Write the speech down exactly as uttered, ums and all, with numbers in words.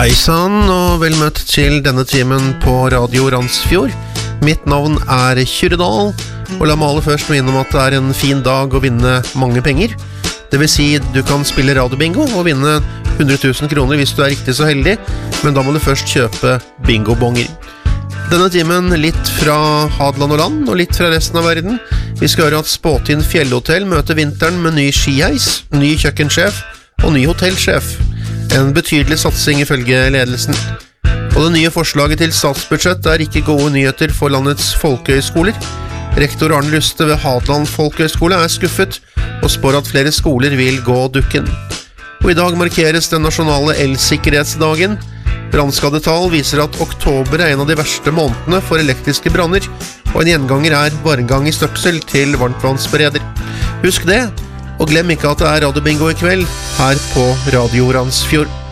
Hei sann, og vel møtt til denne timen på Radio Randsfjord. Mitt navn er Kyrredal, og la meg aller først minne om at det er en fin dag å vinne mange penger. Det vil si, du kan spille radiobingo og vinne hundre tusen kroner hvis du er riktig så heldig, men da må du først kjøpe bingobonger. Denne timen litt fra Hadeland og land, og litt fra resten av verden. Vi skal høre at Spåtin Fjellhotell møter vinteren med ny skiheis, ny kjøkkensjef og ny hotellsjef. En betydelig satsing ifølge ledelsen. Og det nye forslaget til statsbudsjett er ikke gode nyheter for landets folkehøyskoler. Rektor Arne Luste ved Hadeland Folkehøyskole er skuffet og spår at flere skoler vil gå dukken. Og i dag markeres den nasjonale elsikkerhetsdagen. Brannskadetall viser at oktober er en av de verste månedene for elektriske branner, og en gjenganger er varmgang i støpsel til varmtvannsbereder. Husk det, og glem ikke at det er radiobingo i kveld her på Radio Randsfjord.